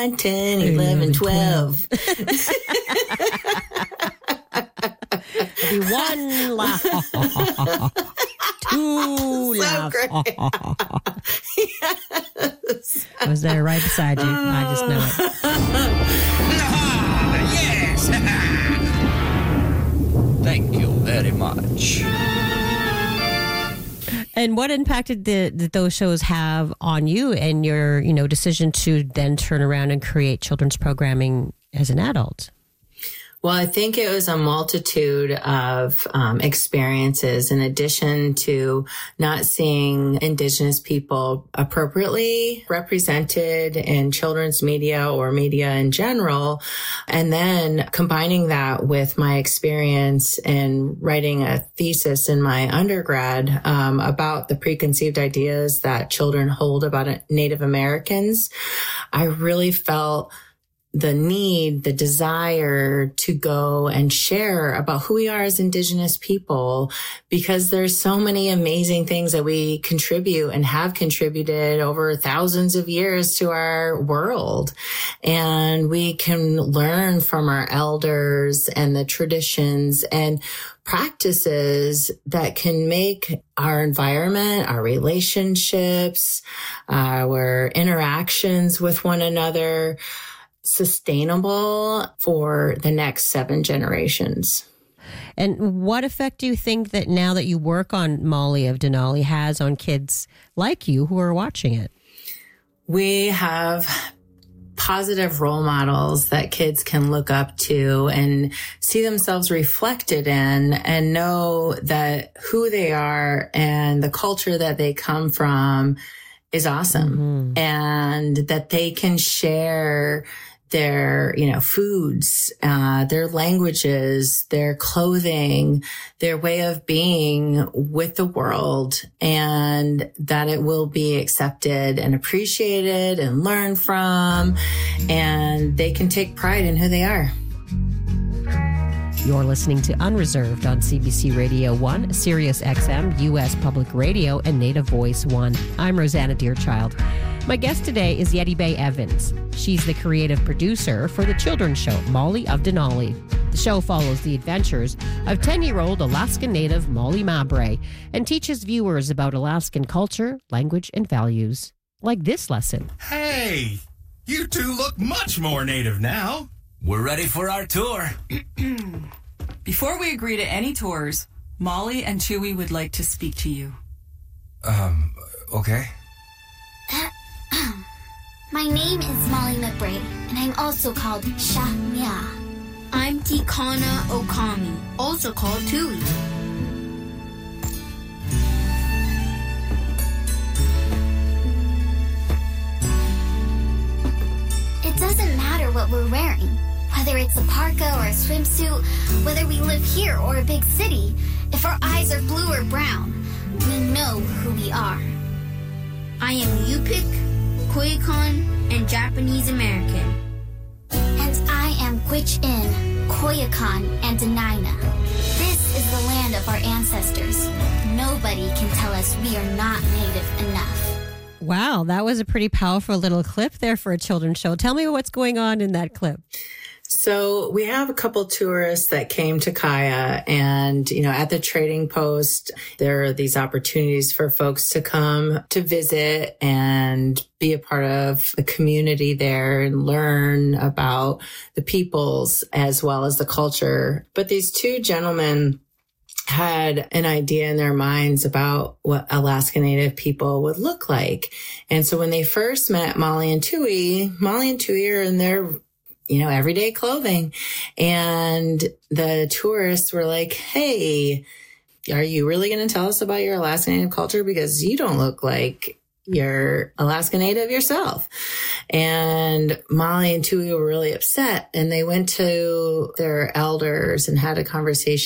10, 11, 12. Be one laugh. Two laughs. Yes. I was there right beside you. I just know it. Yes. Thank you very much. And what impact did those shows have on you and your, decision to then turn around and create children's programming as an adult? Well, I think it was a multitude of experiences in addition to not seeing Indigenous people appropriately represented in children's media or media in general. And then combining that with my experience in writing a thesis in my undergrad about the preconceived ideas that children hold about Native Americans, I really felt the need, the desire to go and share about who we are as Indigenous people, because there's so many amazing things that we contribute and have contributed over thousands of years to our world. And we can learn from our elders and the traditions and practices that can make our environment, our relationships, our interactions with one another sustainable for the next 7 generations. And what effect do you think that now that you work on Molly of Denali has on kids like you who are watching it? We have positive role models that kids can look up to and see themselves reflected in and know that who they are and the culture that they come from is awesome, and that they can share their, foods, their languages, their clothing, their way of being with the world, and that it will be accepted and appreciated and learned from, and they can take pride in who they are. You're listening to Unreserved on CBC Radio 1, Sirius XM, U.S. Public Radio, and Native Voice 1. I'm Rosanna Deerchild. My guest today is Yeti Bay Evans. She's the creative producer for the children's show, Molly of Denali. The show follows the adventures of 10-year-old Alaskan native Molly Mabre and teaches viewers about Alaskan culture, language, and values. Like this lesson. Hey, you two look much more native now. We're ready for our tour. Before we agree to any tours, Molly and Chewy would like to speak to you. Okay. My name is Molly McBray, and I'm also called Shahmia. I'm Tikana Okami, also called Tui. It doesn't matter what we're wearing, whether it's a parka or a swimsuit, whether we live here or a big city. If our eyes are blue or brown, we know who we are. I am Yupik, Koyukon, and Japanese American. And I am Gwich'in, Koyukon, and Dena'ina. This is the land of our ancestors. Nobody can tell us we are not native enough. Wow, that was a pretty powerful little clip there for a children's show. Tell me what's going on in that clip. So we have a couple tourists that came to Kaya, and, at the trading post, there are these opportunities for folks to come to visit and be a part of the community there and learn about the peoples as well as the culture. But these 2 gentlemen had an idea in their minds about what Alaska Native people would look like. And so when they first met Molly and Tui are in their everyday clothing. And the tourists were like, hey, are you really going to tell us about your Alaska Native culture? Because you don't look like you're Alaska Native yourself. And Molly and Tui were really upset, and they went to their elders and had a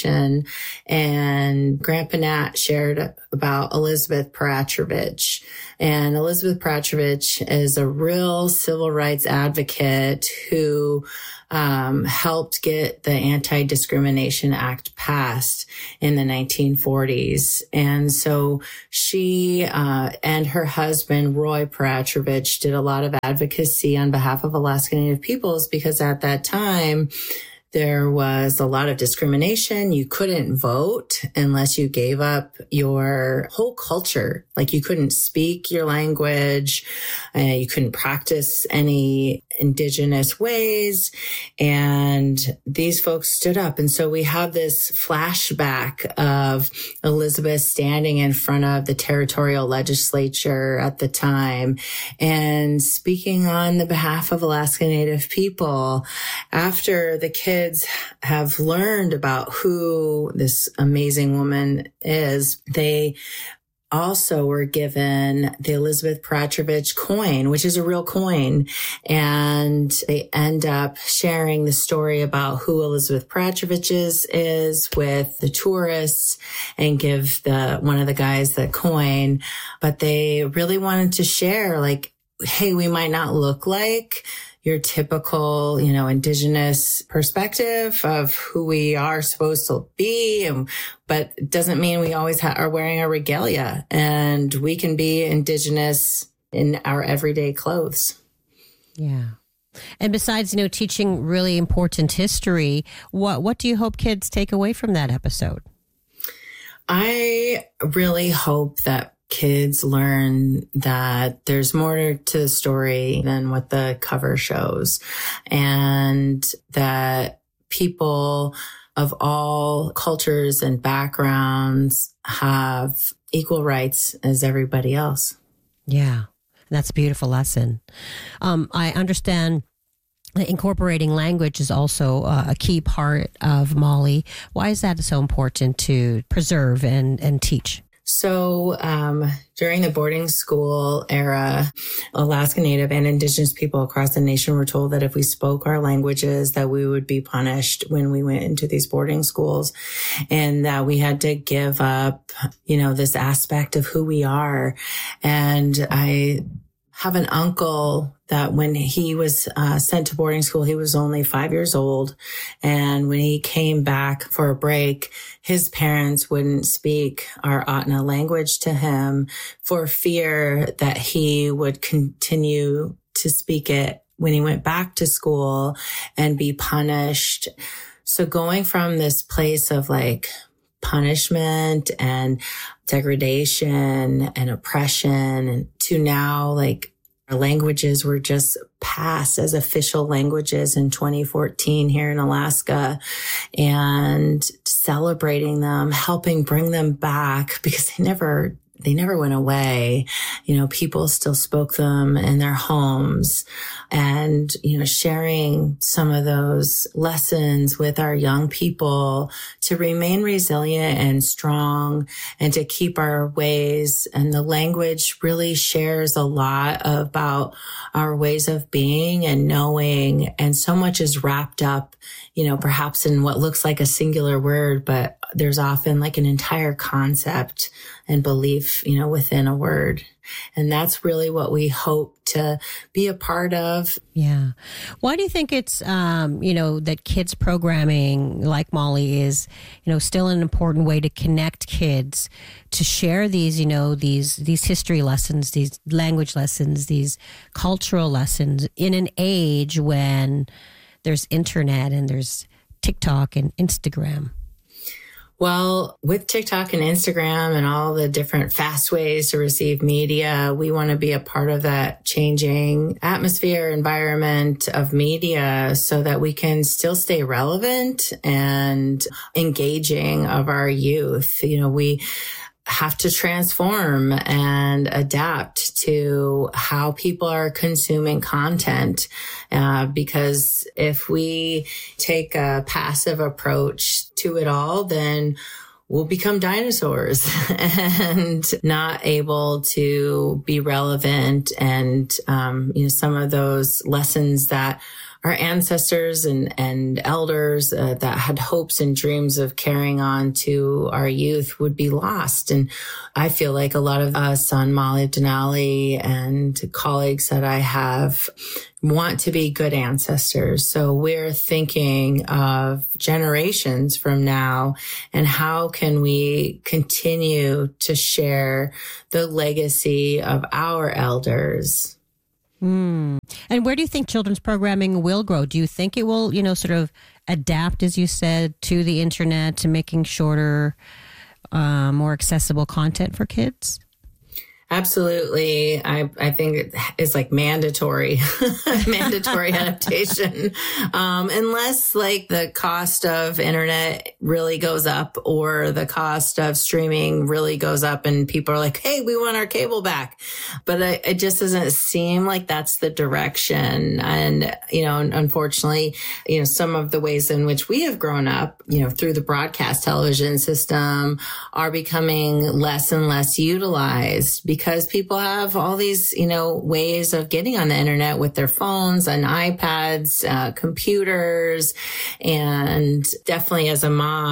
conversation. And Grandpa Nat shared about Elizabeth Peratrovich, And Elizabeth Pratrovich is a real civil rights advocate who helped get the Anti-Discrimination Act passed in the 1940s. And so she and her husband, Roy Pratrovich, did a lot of advocacy on behalf of Alaska Native peoples, because at that time, there was a lot of discrimination. You couldn't vote unless you gave up your whole culture. Like, you couldn't speak your language. You couldn't practice any indigenous ways. And these folks stood up. And so we have this flashback of Elizabeth standing in front of the territorial legislature at the time and speaking on the behalf of Alaska Native people. After the kids have learned about who this amazing woman is, they also were given the Elizabeth Pratrovich coin, which is a real coin. And they end up sharing the story about who Elizabeth Pratrovich is with the tourists and give one of the guys the coin. But they really wanted to share, like, hey, we might not look like your typical, indigenous perspective of who we are supposed to be. But it doesn't mean we always are wearing a regalia, and we can be indigenous in our everyday clothes. Yeah. And besides, teaching really important history, what do you hope kids take away from that episode? I really hope that kids learn that there's more to the story than what the cover shows, and that people of all cultures and backgrounds have equal rights as everybody else. Yeah, that's a beautiful lesson. I understand incorporating language is also a key part of Molly. Why is that so important to preserve and teach? So during the boarding school era, Alaska Native and Indigenous people across the nation were told that if we spoke our languages, that we would be punished when we went into these boarding schools, and that we had to give up, this aspect of who we are. And I have an uncle that when he was sent to boarding school, he was only 5 years old. And when he came back for a break, his parents wouldn't speak our Ahtna language to him for fear that he would continue to speak it when he went back to school and be punished. So going from this place of like punishment and degradation and oppression to now, like, our languages were just passed as official languages in 2014 here in Alaska, and celebrating them, helping bring them back, because they never went away. People still spoke them in their homes, and, sharing some of those lessons with our young people to remain resilient and strong and to keep our ways. And the language really shares a lot about our ways of being and knowing. And so much is wrapped up, perhaps in what looks like a singular word, but there's often like an entire concept and belief, within a word. And that's really what we hope to be a part of. Yeah. Why do you think it's, that kids programming like Molly is, still an important way to connect kids to share these, these history lessons, these language lessons, these cultural lessons in an age when there's internet and there's TikTok and Instagram? Well, with TikTok and Instagram and all the different fast ways to receive media, we want to be a part of that changing atmosphere, environment of media so that we can still stay relevant and engaging of our youth. We have to transform and adapt to how people are consuming content. Because if we take a passive approach to it all, then we'll become dinosaurs and not able to be relevant. And, some of those lessons that ancestors and elders that had hopes and dreams of carrying on to our youth would be lost. And I feel like a lot of us on Molly of Denali and colleagues that I have want to be good ancestors. So we're thinking of generations from now and how can we continue to share the legacy of our elders. And where do you think children's programming will grow? Do you think it will, sort of adapt, as you said, to the internet, to making shorter, more accessible content for kids? Absolutely. I think it's like mandatory adaptation. Unless like the cost of internet really goes up or the cost of streaming really goes up and people are like, hey, we want our cable back. But it just doesn't seem like that's the direction. And, unfortunately, some of the ways in which we have grown up, through the broadcast television system are becoming less and less utilized because people have all these, ways of getting on the internet with their phones and iPads, computers. And definitely as a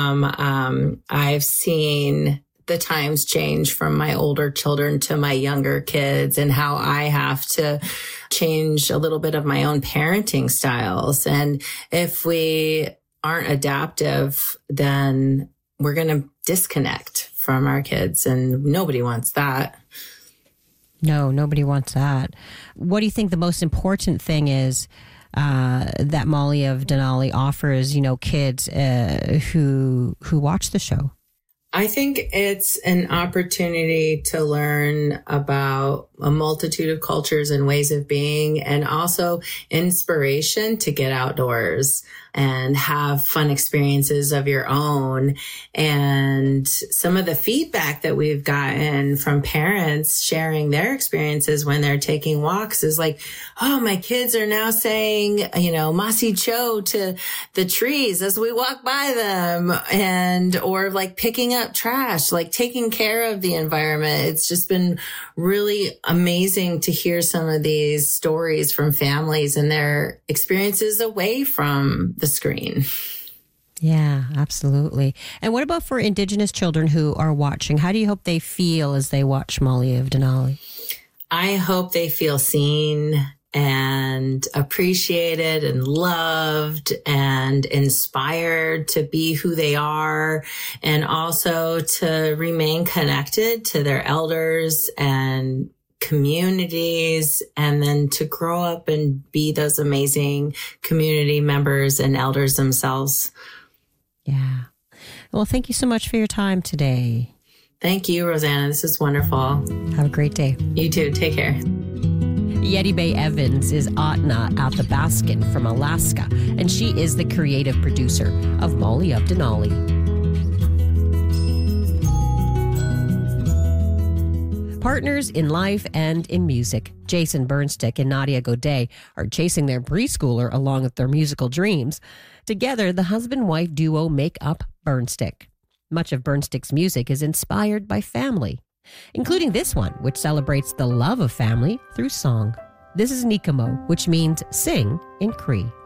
mom, I've seen the times change from my older children to my younger kids and how I have to change a little bit of my own parenting styles. And if we aren't adaptive, then we're going to disconnect from our kids, and nobody wants that. No, nobody wants that. What do you think the most important thing is that Molly of Denali offers, kids who watch the show? I think it's an opportunity to learn about a multitude of cultures and ways of being, and also inspiration to get outdoors and have fun experiences of your own. And some of the feedback that we've gotten from parents sharing their experiences when they're taking walks is like, oh, my kids are now saying, Masi Cho to the trees as we walk by them, or like picking up trash, like taking care of the environment. It's just been really amazing to hear some of these stories from families and their experiences away from the screen. Yeah, absolutely. And what about for Indigenous children who are watching? How do you hope they feel as they watch Molly of Denali? I hope they feel seen and appreciated and loved and inspired to be who they are, and also to remain connected to their elders and communities, and then to grow up and be those amazing community members and elders themselves. Yeah. Well, thank you so much for your time today. Thank you, Rosanna. This is wonderful. Have a great day. You too. Take care. Yeti Bay Evans is Atna Athabaskan from Alaska, and she is the creative producer of Molly of Denali. Partners in life and in music, Jason Burnstick and Nadia Godet are chasing their preschooler along with their musical dreams. Together, the husband-wife duo make up Burnstick. Much of Burnstick's music is inspired by family, including this one, which celebrates the love of family through song. This is Nikamo, which means sing in Cree.